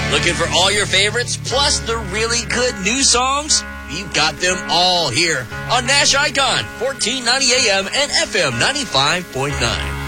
Looking for all your favorites, plus the really good new songs? You've got them all here on Nash Icon, 1490 AM and FM 95.9.